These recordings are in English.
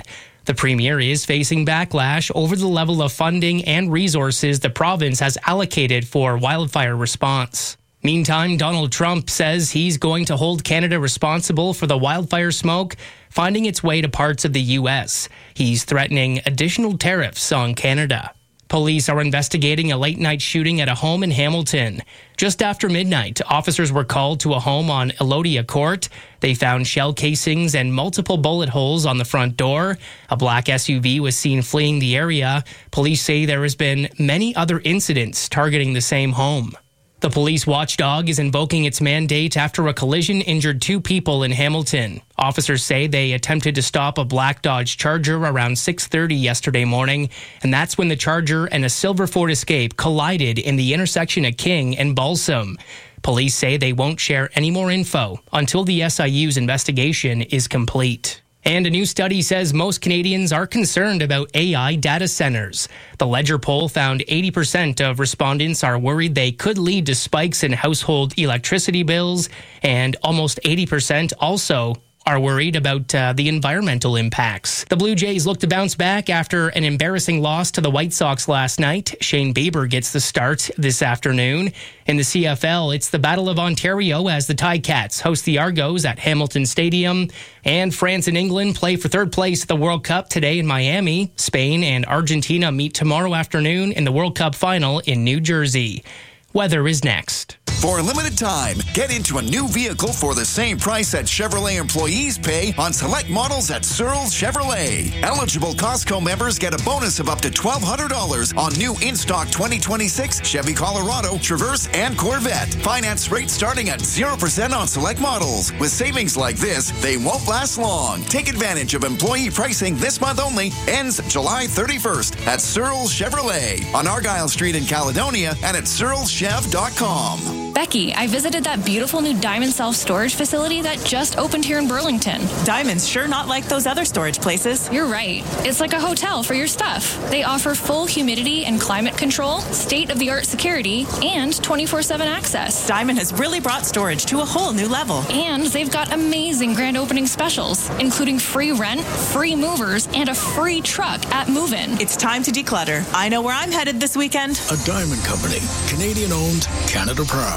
The premier is facing backlash over the level of funding and resources the province has allocated for wildfire response. Meantime, Donald Trump says he's going to hold Canada responsible for the wildfire smoke finding its way to parts of the U.S. He's threatening additional tariffs on Canada. Police are investigating a late-night shooting at a home in Hamilton. Just after midnight, officers were called to a home on Elodia Court. They found shell casings and multiple bullet holes on the front door. A black SUV was seen fleeing the area. Police say there has been many other incidents targeting the same home. The police watchdog is invoking its mandate after a collision injured 2 people in Hamilton. Officers say they attempted to stop a black Dodge Charger around 6:30 yesterday morning, and that's when the Charger and a silver Ford Escape collided in the intersection at King and Balsam. Police say they won't share any more info until the SIU's investigation is complete. And a new study says most Canadians are concerned about AI data centers. The Ledger poll found 80% of respondents are worried they could lead to spikes in household electricity bills, and almost 80% also are worried about the environmental impacts. The Blue Jays look to bounce back after an embarrassing loss to the White Sox last night. Shane Bieber gets the start this afternoon. In the CFL, it's the Battle of Ontario as the Ticats host the Argos at Hamilton Stadium. And France and England play for third place at the World Cup today in Miami. Spain and Argentina meet tomorrow afternoon in the World Cup final in New Jersey. Weather is next. For a limited time, get into a new vehicle for the same price that Chevrolet employees pay on select models at Searles Chevrolet. Eligible Costco members get a bonus of up to $1,200 on new in-stock 2026 Chevy Colorado, Traverse, and Corvette. Finance rates starting at 0% on select models. With savings like this, they won't last long. Take advantage of employee pricing this month only. Ends July 31st at Searles Chevrolet on Argyle Street in Caledonia and at searleschev.com. Becky, I visited that beautiful new Diamond self-storage facility that just opened here in Burlington. Diamond's sure not like those other storage places. You're right. It's like a hotel for your stuff. They offer full humidity and climate control, state-of-the-art security, and 24/7 access. Diamond has really brought storage to a whole new level. And they've got amazing grand opening specials, including free rent, free movers, and a free truck at move-in. It's time to declutter. I know where I'm headed this weekend. A Diamond Company. Canadian-owned, Canada proud.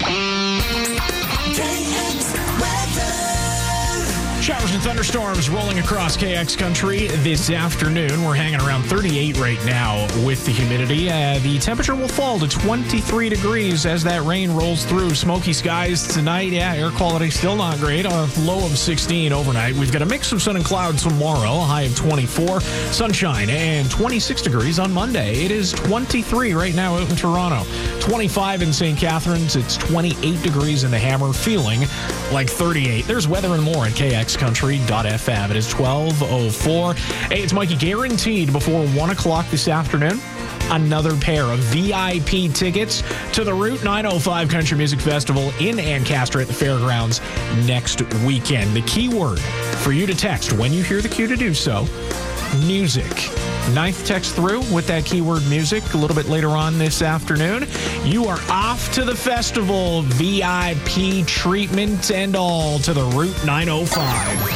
Showers and thunderstorms rolling across KX country this afternoon. We're hanging around 38 right now with the humidity. The temperature will fall to 23 degrees as that rain rolls through. Smoky skies tonight. Yeah, air quality still not great. A low of 16 overnight. We've got a mix of sun and clouds tomorrow. A high of 24. Sunshine and 26 degrees on Monday. It is 23 right now out in Toronto. 25 in St. Catharines. It's 28 degrees in the Hammer. Feeling like 38. There's weather and more at KXCountry.fm. It is 12:04. Hey, it's Mikey. Guaranteed before 1 o'clock this afternoon, another pair of VIP tickets to the Route 905 Country Music Festival in Ancaster at the Fairgrounds next weekend. The keyword for you to text when you hear the cue to do so, music. Ninth text through with that keyword music a little bit later on this afternoon. You are off to the festival, VIP treatment and all to the Route 905.